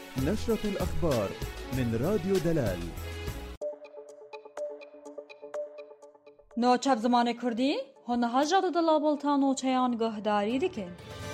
نشرة الأخبار من راديو دلال. نوچب زمان کردی؟ هنها جاد دلابلتان و چیان گهداری دکن.